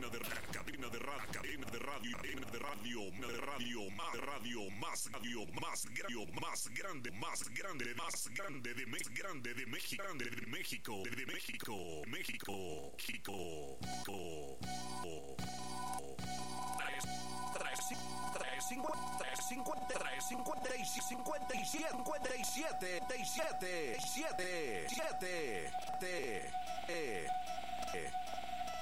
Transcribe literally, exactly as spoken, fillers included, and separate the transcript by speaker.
Speaker 1: cabina de radio, cabina de radio, cabina de radio, cabina de radio, de radio, más radio, más radio, más radio, más grande, más grande, más grande de México, grande de México, grande de México, de México, México, México, México.
Speaker 2: Tres, tres, cincuenta, tres, cincuenta, tres, cincuenta y cincuenta y siete, cincuenta y siete, siete, siete, siete, siete, siete.